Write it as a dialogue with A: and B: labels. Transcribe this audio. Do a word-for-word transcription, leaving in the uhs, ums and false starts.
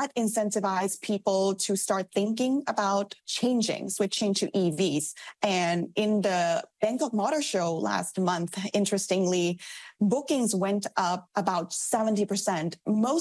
A: that incentivized people to start thinking about changing, switching to E Vs. And in the Bangkok Motor Show last month, interestingly, bookings went up about seventy percent. Most